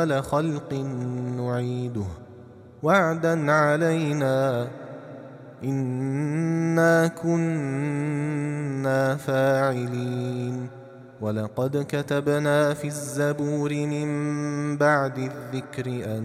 خلق نعيده وعدا علينا إنا كنا فاعلين ولقد كتبنا في الزبور من بعد الذكر